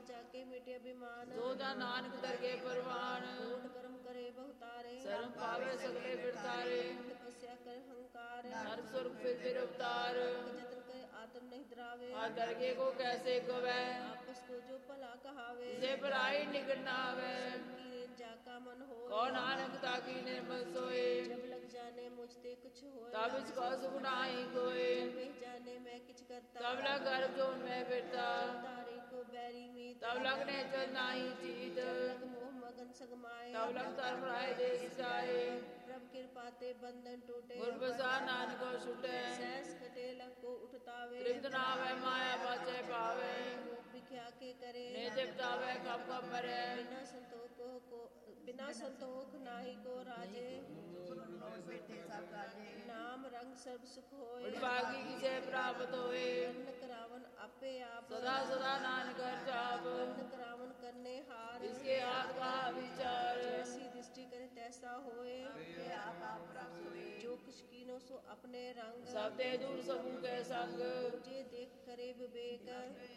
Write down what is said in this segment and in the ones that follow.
जाके मिटे अभिमान जो जा नानक दरगे परवान कोट कर्म करे बहुतारे शरण पावे सगले बिरतारे तपस्या कर हंकार नर स्वर्ग फिर अवतार जतन करे आत्म नहीं द्रावे आ दरगे को कैसे गवे आपस को जो भला कहावे जिसे पराई निकट ना आवे कीने जाका मन हो कौन नानक ताकी निर्मल सोए जब लग जाने मुझते कुछ होए तब इसको सुख नाही कोई मैं जाने मैं किछ करता तब लग गर्भ जो मैं फिरता तारे को बैरी मीत तब लगने चल नाही चीत लग मोह मगन सगमाए तब लग धर्म राय देश जाए प्रभ कृपाते बंधन टूटे गुर प्रसाद नानक को छुटे सैस कटे लग को उठतावे तृप्त ना वे माया बाचे पावे भूख भिख्या के करे ने जपतावे कब कब मरे बिना संतोख नाही को राजे नाम रंग सर्व सुख होए उठभागी किसे प्राप्त होए वर्ण करावन आपे आप सदा सदा नानक जाप वर्ण करावन करने हार इसके हाथ का विचार जैसी दृष्टि करे तैसा होए जो कुछ कीनो सो अपने रंग सब ते दूर समूह के संग जे देख करे विवेक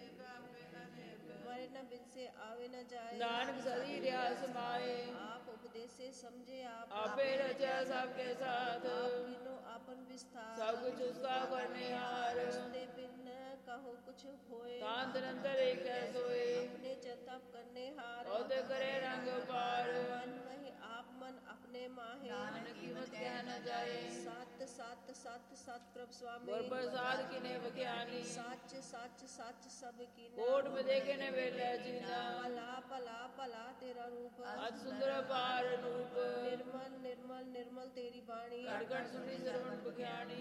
मरे न बिन से आवे न जाए नानक सदी रिया समाए आप उपदेश से समझे आप आपे रचा सबके साथ कीनो आपन विस्तार सब कुछ उसका करने हार उसने बिन कहो कुछ होए कांत नंतर एक सोए अपने जतप करने हार औते करे रंग पार मन वही आप मन अपने माहे नानक कीमत कह न जाए सत सत सत सत प्रभु स्वामी गुर प्रसाद किने बख्यानी सच सच सच सब की कोट में देखे ने वेले जीना भला भला भला तेरा रूप अति सुंदर पार रूप निर्मल निर्मल निर्मल तेरी वाणी कड़कड़ सुनी श्रवण बख्यानी